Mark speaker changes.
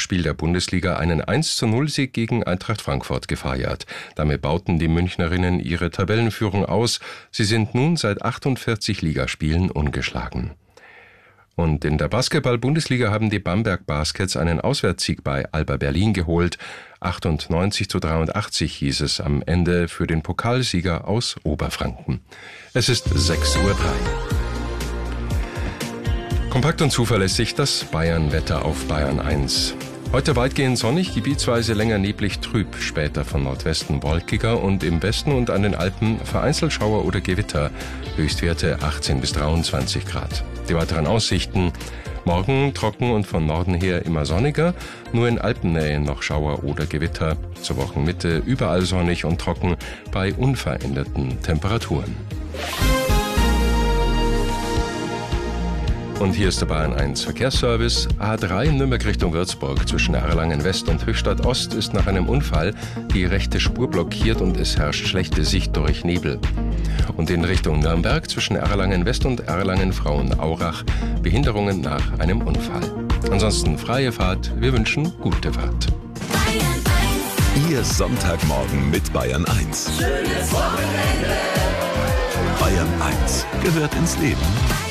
Speaker 1: Rückspiel der Bundesliga einen 1:0-Sieg gegen Eintracht Frankfurt gefeiert. Damit bauten die Münchnerinnen ihre Tabellenführung aus. Sie sind nun seit 48 Ligaspielen ungeschlagen. Und in der Basketball-Bundesliga haben die Bamberg Baskets einen Auswärtssieg bei Alba Berlin geholt. 98:83 hieß es am Ende für den Pokalsieger aus Oberfranken. Es ist 6:03 Uhr. Kompakt und zuverlässig das Bayern-Wetter auf Bayern 1. Heute weitgehend sonnig, gebietsweise länger neblig trüb, später von Nordwesten wolkiger und im Westen und an den Alpen vereinzelt Schauer oder Gewitter, Höchstwerte 18 bis 23 Grad. Die weiteren Aussichten: Morgen trocken und von Norden her immer sonniger, nur in Alpennähe noch Schauer oder Gewitter. Zur Wochenmitte überall sonnig und trocken bei unveränderten Temperaturen. Und hier ist der Bayern 1 Verkehrsservice. A3 Nürnberg Richtung Würzburg zwischen Erlangen West und Höchstadt Ost ist nach einem Unfall die rechte Spur blockiert und es herrscht schlechte Sicht durch Nebel. Und in Richtung Nürnberg zwischen Erlangen West und Erlangen Frauenaurach Behinderungen nach einem Unfall. Ansonsten freie Fahrt, wir wünschen gute Fahrt.
Speaker 2: Ihr Sonntagmorgen mit Bayern 1.
Speaker 3: Schönes Wochenende.
Speaker 2: Bayern 1 gehört ins Leben.